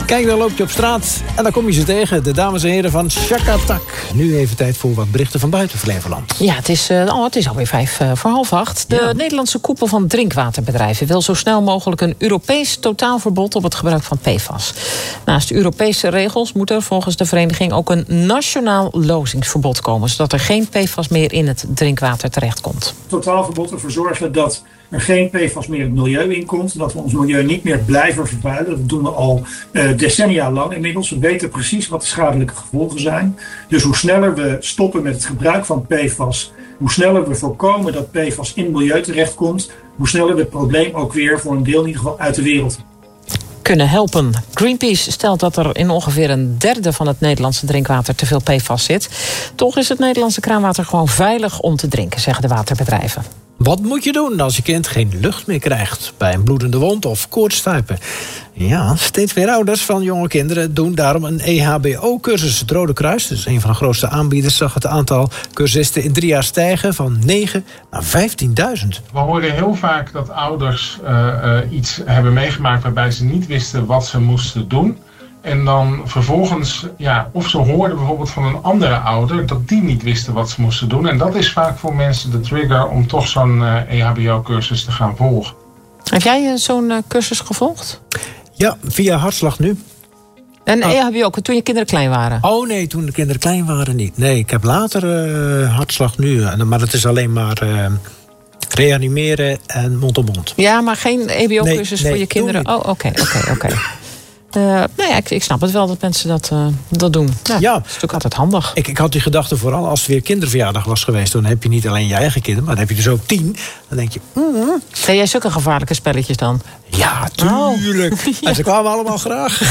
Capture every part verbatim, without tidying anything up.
Kijk, dan loop je op straat en dan kom je ze tegen. De dames en heren van Shakatak. Nu even tijd voor wat berichten van buiten Flevoland. Ja, het is, uh, oh, het is alweer vijf uh, voor half acht. De ja. Nederlandse koepel van drinkwaterbedrijven wil zo snel mogelijk een Europees totaalverbod op het gebruik van P F A S. Naast de Europese regels moet er volgens de vereniging ook een nationaal lozingsverbod komen, zodat er geen P F A S meer in het drinkwater terechtkomt. Totaalverbod ervoor zorgen dat er geen P F A S meer het milieu inkomt. Dat we ons milieu niet meer blijven vervuilen. Dat doen we al uh, decennia lang inmiddels. We weten precies wat de schadelijke gevolgen zijn. Dus hoe sneller we stoppen met het gebruik van P F A S, hoe sneller we voorkomen dat P F A S in het milieu terechtkomt, hoe sneller we het probleem ook weer voor een deel in ieder geval uit de wereld kunnen helpen. Greenpeace stelt dat er in ongeveer een derde van het Nederlandse drinkwater te veel P F A S zit. Toch is het Nederlandse kraanwater gewoon veilig om te drinken, zeggen de waterbedrijven. Wat moet je doen als je kind geen lucht meer krijgt bij een bloedende wond of koortstuipen? Ja, steeds meer ouders van jonge kinderen doen daarom een E H B O-cursus. Het Rode Kruis, dus een van de grootste aanbieders, zag het aantal cursisten in drie jaar stijgen van negen naar vijftienduizend. We horen heel vaak dat ouders uh, uh, iets hebben meegemaakt waarbij ze niet wisten wat ze moesten doen. En dan vervolgens, ja, of ze hoorden bijvoorbeeld van een andere ouder dat die niet wisten wat ze moesten doen. En dat is vaak voor mensen de trigger om toch zo'n uh, E H B O-cursus te gaan volgen. Heb jij uh, zo'n uh, cursus gevolgd? Ja, via Hartslag Nu. En E H B O, toen je kinderen klein waren? Oh nee, toen de kinderen klein waren niet. Nee, ik heb later uh, Hartslag Nu. Maar dat is alleen maar uh, reanimeren en mond-op-mond. Ja, maar geen E H B O-cursus nee, nee, voor je kinderen? Oh, oké, oké, oké. Uh, nou ja, ik, ik snap het wel dat mensen dat, uh, dat doen. Ja, ja. Dat is natuurlijk altijd handig. Ik, ik had die gedachte vooral als weer kinderverjaardag was geweest. Dan heb je niet alleen je eigen kinderen, maar dan heb je dus ook tien. Dan denk je... Mm-hmm. Deed jij zulke gevaarlijke spelletjes dan? Ja, tuurlijk. Oh. Ja. En ze kwamen allemaal graag.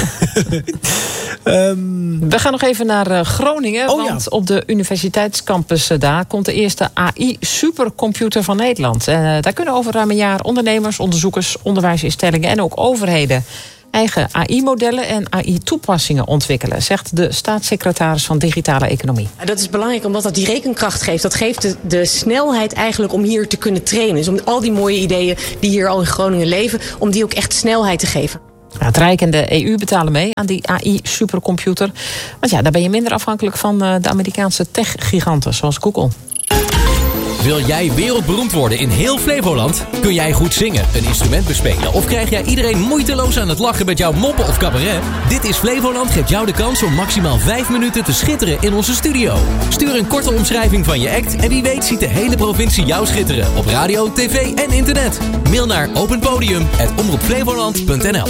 um... We gaan nog even naar uh, Groningen. Oh, want ja. op de universiteitscampus uh, daar komt de eerste A I-supercomputer van Nederland. Uh, daar kunnen over ruim een jaar ondernemers, onderzoekers, onderwijsinstellingen en ook overheden eigen A I-modellen en A I-toepassingen ontwikkelen, zegt de staatssecretaris van Digitale Economie. Dat is belangrijk omdat dat die rekenkracht geeft. Dat geeft de, de snelheid eigenlijk om hier te kunnen trainen. Dus om al die mooie ideeën die hier al in Groningen leven, om die ook echt snelheid te geven. Het Rijk en de E U betalen mee aan die A I-supercomputer. Want ja, daar ben je minder afhankelijk van de Amerikaanse tech-giganten zoals Google. Wil jij wereldberoemd worden in heel Flevoland? Kun jij goed zingen, een instrument bespelen of krijg jij iedereen moeiteloos aan het lachen met jouw moppen of cabaret? Dit is Flevoland geeft jou de kans om maximaal vijf minuten te schitteren in onze studio. Stuur een korte omschrijving van je act en wie weet ziet de hele provincie jou schitteren op radio, tv en internet. Mail naar openpodium apenstaartje omroep flevoland punt n l.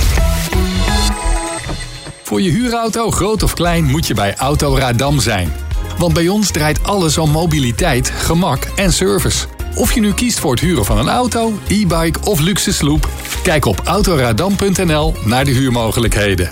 Voor je huurauto, groot of klein, moet je bij Auto Radam zijn. Want bij ons draait alles om mobiliteit, gemak en service. Of je nu kiest voor het huren van een auto, e-bike of luxe sloep, kijk op autoradam punt n l naar de huurmogelijkheden.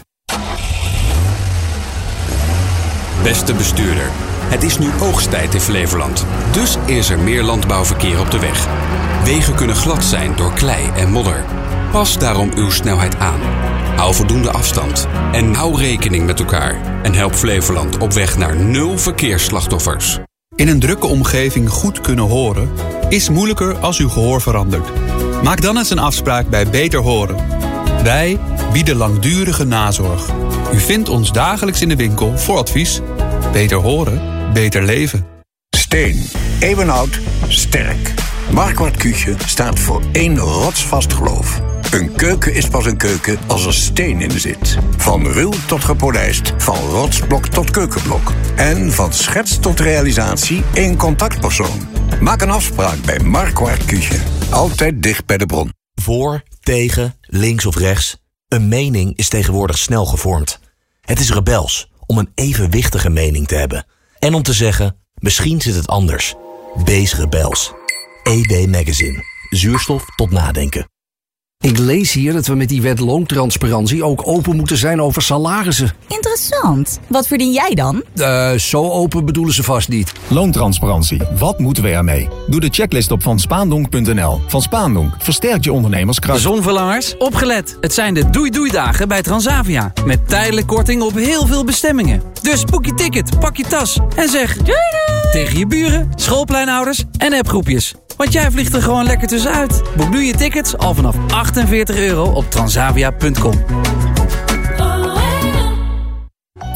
Beste bestuurder, het is nu oogsttijd in Flevoland. Dus is er meer landbouwverkeer op de weg. Wegen kunnen glad zijn door klei en modder. Pas daarom uw snelheid aan. Hou voldoende afstand. En hou rekening met elkaar. En help Flevoland op weg naar nul verkeersslachtoffers. In een drukke omgeving goed kunnen horen is moeilijker als uw gehoor verandert. Maak dan eens een afspraak bij Beter Horen. Wij bieden langdurige nazorg. U vindt ons dagelijks in de winkel voor advies. Beter horen, beter leven. Steen, eeuwenoud, sterk. Marquardt Küche staat voor één rotsvast geloof. Een keuken is pas een keuken als er steen in zit. Van ruw tot gepolijst, van rotsblok tot keukenblok. En van schets tot realisatie één contactpersoon. Maak een afspraak bij Marquardt Küche. Altijd dicht bij de bron. Voor, tegen, links of rechts. Een mening is tegenwoordig snel gevormd. Het is rebels om een evenwichtige mening te hebben. En om te zeggen, misschien zit het anders. Wees rebels. E W Magazine. Zuurstof tot nadenken. Ik lees hier dat we met die wet loontransparantie ook open moeten zijn over salarissen. Interessant. Wat verdien jij dan? Uh, zo open bedoelen ze vast niet. Loontransparantie. Wat moeten we ermee? Doe de checklist op van spaandonk punt n l. Van Spaandonk versterkt je ondernemerskracht. Zonverlangers, opgelet. Het zijn de doei-doei-dagen bij Transavia. Met tijdelijk korting op heel veel bestemmingen. Dus boek je ticket, pak je tas en zeg doei doei tegen je buren, schoolpleinouders en appgroepjes. Want jij vliegt er gewoon lekker tussenuit. Boek nu je tickets al vanaf achtenveertig euro op transavia punt com.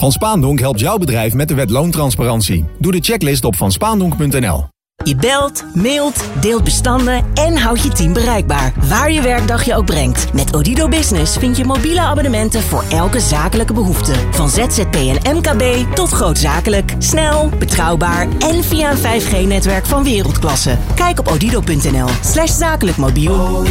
Van Spaandonk helpt jouw bedrijf met de wet loontransparantie. Doe de checklist op van spaandonk punt n l. Je belt, mailt, deelt bestanden en houdt je team bereikbaar. Waar je werkdag je ook brengt. Met Odido Business vind je mobiele abonnementen voor elke zakelijke behoefte. Van Z Z P en M K B tot grootzakelijk. Snel, betrouwbaar en via een vijf G netwerk van wereldklasse. Kijk op odido punt n l slash zakelijk mobiel.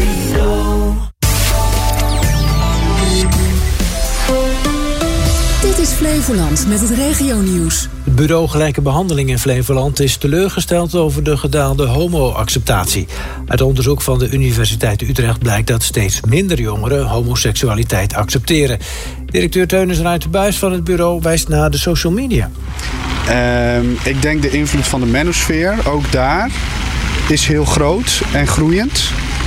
Dit is Flevoland met het regionieuws. Het bureau Gelijke Behandeling in Flevoland is teleurgesteld over de gedaalde homo-acceptatie. Uit onderzoek van de Universiteit Utrecht blijkt dat steeds minder jongeren homoseksualiteit accepteren. Directeur Teunis Ruijterbuis van het bureau wijst naar de social media. Um, ik denk de invloed van de manosfeer, ook daar, is heel groot en groeiend.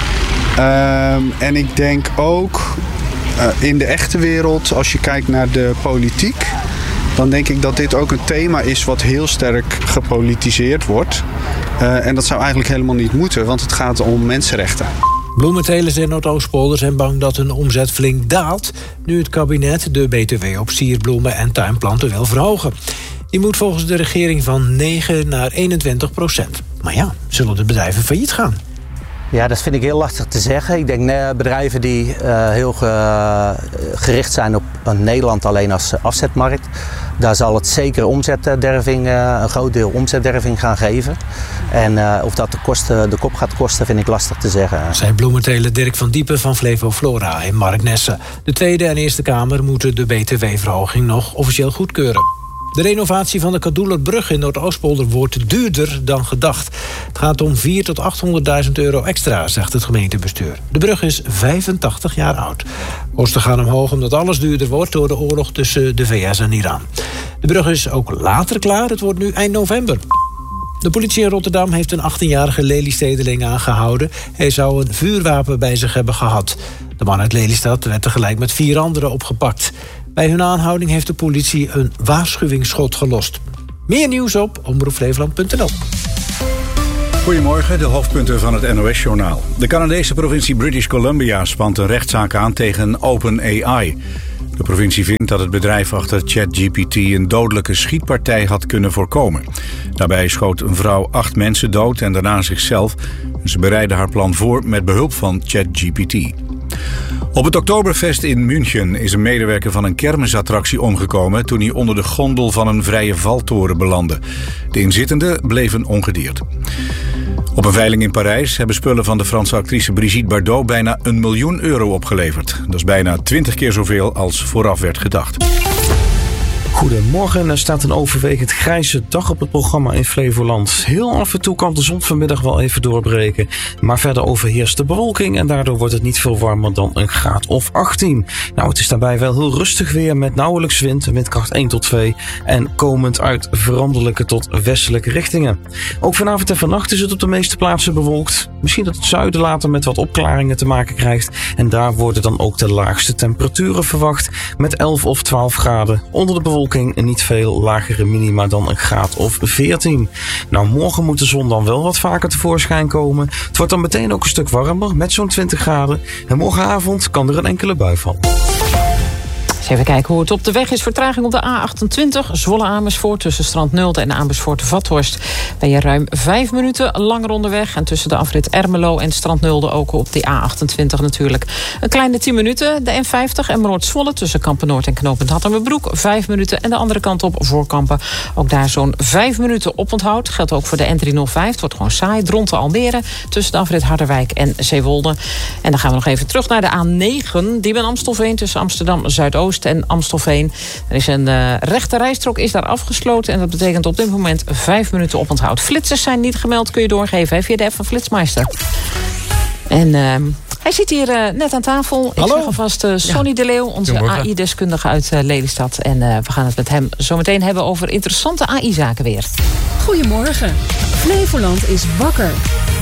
Um, en ik denk ook uh, in de echte wereld, als je kijkt naar de politiek, dan denk ik dat dit ook een thema is wat heel sterk gepolitiseerd wordt. Uh, en dat zou eigenlijk helemaal niet moeten, want het gaat om mensenrechten. Bloementelers in Noordoostpolder zijn bang dat hun omzet flink daalt, nu het kabinet de B T W op sierbloemen en tuinplanten wil verhogen. Die moet volgens de regering van negen naar eenentwintig procent. Maar ja, zullen de bedrijven failliet gaan? Ja, dat vind ik heel lastig te zeggen. Ik denk uh, bedrijven die uh, heel ge, gericht zijn op uh, Nederland alleen als afzetmarkt. Daar zal het zeker omzetderving, uh, een groot deel omzetderving gaan geven. En uh, of dat de, kosten, de kop gaat kosten, vind ik lastig te zeggen. Zijn bloementeler Dirk van Diepen van Flevo Flora in Marknesse. De Tweede en Eerste Kamer moeten de B T W-verhoging nog officieel goedkeuren. De renovatie van de Kadoelerbrug in Noordoostpolder wordt duurder dan gedacht. Het gaat om vierhonderdduizend tot achthonderdduizend euro extra, zegt het gemeentebestuur. De brug is vijfentachtig jaar oud. Kosten gaan omhoog omdat alles duurder wordt door de oorlog tussen de V S en Iran. De brug is ook later klaar, het wordt nu eind november. De politie in Rotterdam heeft een achttienjarige Lelystedeling aangehouden. Hij zou een vuurwapen bij zich hebben gehad. De man uit Lelystad werd tegelijk met vier anderen opgepakt. Bij hun aanhouding heeft de politie een waarschuwingsschot gelost. Meer nieuws op omroep flevoland punt n l. Goedemorgen, de hoofdpunten van het N O S-journaal. De Canadese provincie British Columbia spant een rechtszaak aan tegen OpenAI. De provincie vindt dat het bedrijf achter ChatGPT een dodelijke schietpartij had kunnen voorkomen. Daarbij schoot een vrouw acht mensen dood en daarna zichzelf. Ze bereidde haar plan voor met behulp van ChatGPT. Op het Oktoberfest in München is een medewerker van een kermisattractie omgekomen toen hij onder de gondel van een vrije valtoren belandde. De inzittenden bleven ongedeerd. Op een veiling in Parijs hebben spullen van de Franse actrice Brigitte Bardot bijna een miljoen euro opgeleverd. Dat is bijna twintig keer zoveel als vooraf werd gedacht. Goedemorgen, er staat een overwegend grijze dag op het programma in Flevoland. Heel af en toe kan de zon vanmiddag wel even doorbreken, maar verder overheerst de bewolking en daardoor wordt het niet veel warmer dan een graad of achttien. Nou, het is daarbij wel heel rustig weer met nauwelijks wind, windkracht één tot twee en komend uit veranderlijke tot westelijke richtingen. Ook vanavond en vannacht is het op de meeste plaatsen bewolkt. Misschien dat het zuiden later met wat opklaringen te maken krijgt en daar worden dan ook de laagste temperaturen verwacht met elf of twaalf graden. Onder de bewolking en niet veel lagere minima dan een graad of veertien. Nou, morgen moet de zon dan wel wat vaker tevoorschijn komen. Het wordt dan meteen ook een stuk warmer met zo'n twintig graden. En morgenavond kan er een enkele bui vallen. Eens even kijken hoe het op de weg is. Vertraging op de A achtentwintig, Zwolle-Amersfoort tussen Strand Nulde en Amersfoort-Vathorst. Ben je ruim vijf minuten langer onderweg. En tussen de afrit Ermelo en Strand Nulde ook op de A achtentwintig natuurlijk. Een kleine tien minuten. De N vijftig Emmeloord-Zwolle tussen Kampen-Noord en Knooppunt Hattermerbroek. Vijf minuten. En de andere kant op voor Kampen. Ook daar zo'n vijf minuten oponthoud. Geldt ook voor de N driehonderdvijf. Het wordt gewoon saai. Dronten-Almere tussen de afrit Harderwijk en Zeewolde. En dan gaan we nog even terug naar de A negen. Die bij Amstelveen tussen Amsterdam-Zuidoost en Amstelveen. Er is een uh, rechte rijstrook is daar afgesloten en dat betekent op dit moment vijf minuten oponthoud. Flitsers zijn niet gemeld, kun je doorgeven hè, via de app van Flitsmeister. En uh, hij zit hier uh, net aan tafel. Ik Hallo. zeg alvast uh, Sonny ja. de Leeuw, onze A I-deskundige uit uh, Lelystad. En uh, we gaan het met hem zo meteen hebben over interessante A I-zaken weer. Goedemorgen. Flevoland is wakker.